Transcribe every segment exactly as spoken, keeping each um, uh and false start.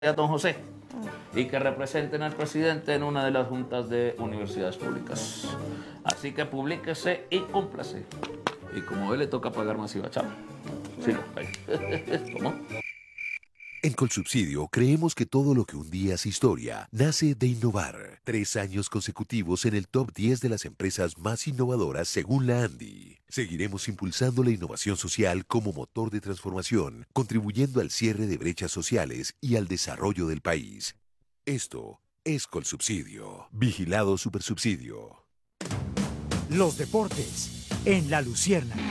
a don José y que representen al presidente en una de las juntas de universidades públicas. Así que publíquese y cúmplase. Y como a él le toca pagar masiva, chao. Sí, ¿cómo? En Colsubsidio creemos que todo lo que un día es historia nace de innovar. Tres años consecutivos en el top diez de las empresas más innovadoras según la ANDI. Seguiremos impulsando la innovación social como motor de transformación, contribuyendo al cierre de brechas sociales y al desarrollo del país. Esto es Colsubsidio. Vigilado Supersubsidio. Los deportes en La Luciérnaga.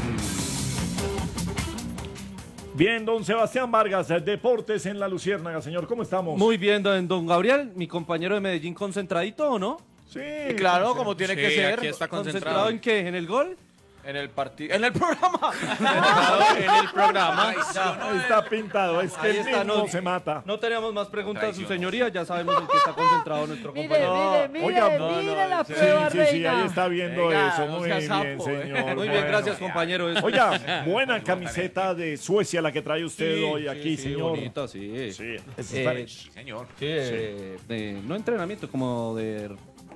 Bien, don Sebastián Vargas, Deportes en La Luciérnaga, señor, ¿cómo estamos? Muy bien, don, don Gabriel, mi compañero de Medellín, concentradito, ¿o no? Sí. Claro, como tiene Sí, que ser. aquí está ¿Concentrado concentrado. en qué? ¿En el gol? En el partido. En el programa. en el programa. Ahí está pintado, es que Ahí el está, mismo no. se mata. No tenemos más preguntas, su Traición. señoría, ya sabemos en qué está concentrado nuestro Mire, compañero. mire, mire, Oiga, no, mire la Sí, prueba, sí, sí, reina. ahí está viendo Venga, eso, no muy sea bien, sapo, eh. señor. Muy bien, bueno. gracias, compañero. Es- Oiga, buena camiseta de Suecia la que trae usted Sí, hoy sí, aquí, sí, señor. bonita, sí. Sí, es Eh, Spanish. Señor. Sí, eh, de- no entrenamiento, como de...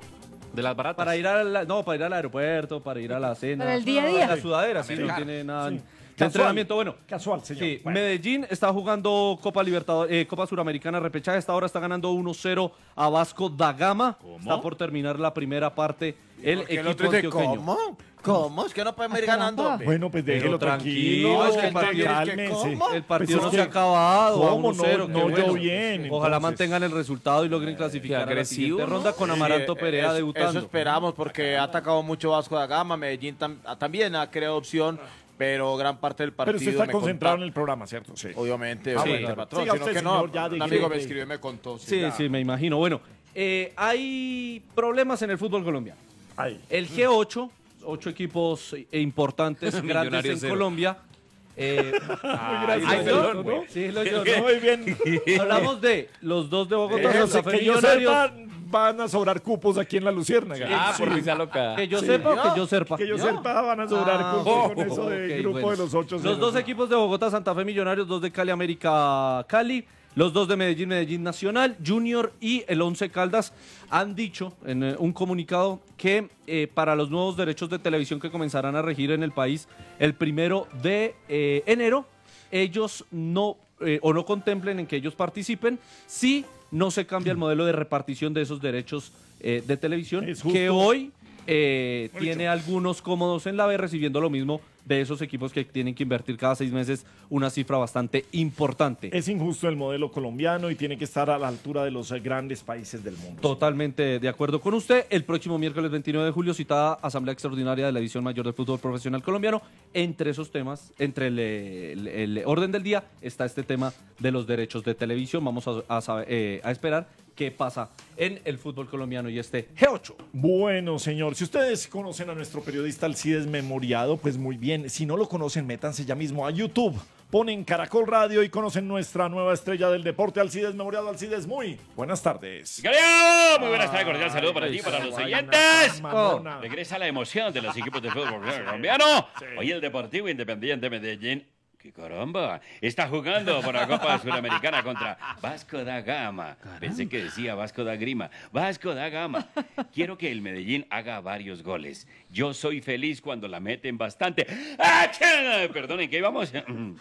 De las baratas. Para ir al, no, para ir al aeropuerto, para ir a la cena. Para el día a día. La sudadera, sí, no Americano. tiene nada Sí. de Casual. entrenamiento. Bueno, Casual, señor. sí, Bueno. Medellín está jugando Copa Libertadores, eh, Copa Suramericana repechaje. Esta hora está ganando uno cero a Vasco da Gama. Está por terminar la primera parte el Porque el equipo otro dice, antioqueño. ¿cómo? ¿Cómo? Es que no podemos ir Caramba. ganando. hombre. Bueno, pues déjelo Pero tranquilo, tranquilo, es es que que partido- cálmese. ¿cómo? El partido Pues no es se ha que- acabado. a ¿Cómo? uno cero, No- qué no bueno. yo bien, Ojalá entonces. mantengan el resultado y logren clasificar a la agresivo, siguiente ¿no? ronda con Sí, Amaranto eh, Perea eso- debutando. Eso esperamos porque ha atacado mucho Vasco da Gama. Medellín tam- también ha creado opción, pero gran parte del partido. Pero usted está me concentrado en conta- el programa, ¿cierto? Sí. Obviamente, Ah, obviamente, bueno. patrón, Siga sino usted, que no, señor, ya un de amigo que- me escribió y me contó. Sí, ya. sí, me imagino. Bueno, eh, hay problemas en el fútbol colombiano. Ahí. El G ocho, ocho equipos eh, importantes, grandes Millonarios en cero. Colombia. Eh, Gracias, ay, señor, ¿no? ¿no? Sí, lo yo, ¿no? Muy bien. Hablamos de los dos de Bogotá, Déjese, Santa Fe que yo Millonarios. sepa, van a sobrar cupos aquí en la Luciérnaga. Ah, Sí. por risa loca. Que yo sepa o que yo sepa. Que yo sepa, van a sobrar Ah, cupos con eso ok, de grupo bueno. de los ocho. Los dos equipos de Bogotá, Santa Fe Millonarios, dos de Cali América Cali, los dos de Medellín, Medellín Nacional, Junior y el Once Caldas han dicho en eh, un comunicado que eh, para los nuevos derechos de televisión que comenzarán a regir en el país el primero de eh, enero, ellos no eh, o no contemplen en que ellos participen si no se cambia el modelo de repartición de esos derechos eh, de televisión Es justo. que hoy eh, Muy tiene dicho. algunos cómodos en la B recibiendo lo mismo de esos equipos que tienen que invertir cada seis meses una cifra bastante importante. Es injusto el modelo colombiano y tiene que estar a la altura de los eh, grandes países del mundo. Totalmente de acuerdo con usted. El próximo miércoles veintinueve de julio, citada Asamblea Extraordinaria de la División Mayor del Fútbol Profesional Colombiano. Entre esos temas, entre el, el- el orden del día, está este tema de los derechos de televisión. Vamos a, a saber- eh, a esperar qué pasa en el fútbol colombiano y este G ocho. Bueno, señor, si ustedes conocen a nuestro periodista Alcides Memoriado, pues muy bien. Si no lo conocen, métanse ya mismo a YouTube. Ponen Caracol Radio y conocen nuestra nueva estrella del deporte, Alcides Memoriado. Alcides, muy buenas tardes. ¡Galeo! Muy buenas tardes, cordial saludo para ti, para los oyentes. Mamona. Regresa la emoción de los equipos de fútbol colombiano. Hoy el Deportivo Independiente Medellín. ¡Qué caramba! Está jugando por la Copa Suramericana contra Vasco da Gama. Pensé que decía Vasco da Grima. Vasco da Gama. Quiero que el Medellín haga varios goles. Yo soy feliz cuando la meten bastante. ¡Ah, ch- Perdonen, ¿qué íbamos?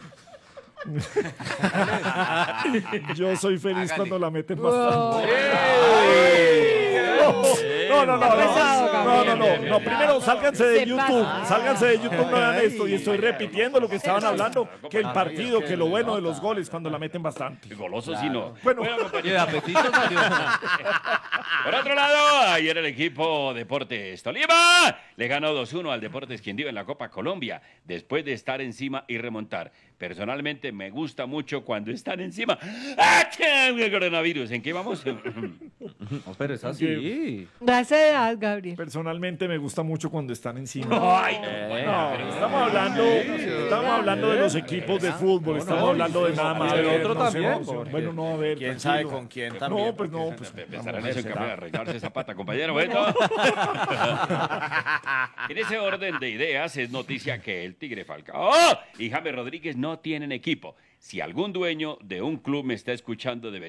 Yo soy feliz Hágale. cuando la meten bastante. No, no, no, no, pesado, no, no, no, no, Gabriel. no, primero sálganse de Se YouTube, pasa. sálganse de YouTube, no hagan esto, y estoy repitiendo lo que estaban hablando, que el partido, que lo bueno de los goles cuando la meten bastante. Goloso sí no. Bueno, Y de apetito salió. Por otro lado, ayer el equipo Deportes Tolima le ganó dos uno al Deportes Quindío en la Copa Colombia, después de estar encima y remontar. Personalmente me gusta mucho cuando están encima. ¡Ah, qué el coronavirus! ¿En qué vamos? No, pero es así. Da esa edad, Gabriel. personalmente me gusta mucho cuando están encima. Ay, No, estamos hablando, estamos hablando de los equipos de fútbol, estamos hablando de nada más. y del A ver, otro no se también, emocione. porque- Bueno, no, a ver, ¿Quién tranquilo. sabe con quién también? No, pues no, pues Pensarán la eso en mujer cambio de será. arreglarse esa pata, compañero. Bueno. En ese orden de ideas es noticia que el Tigre Falcao y James Rodríguez no tienen equipo. Si algún dueño de un club me está escuchando, debería